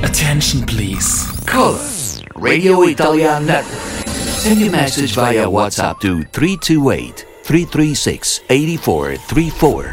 Attention please. Callers, Radio Italian Network. Send your message via WhatsApp to 328 336 8434.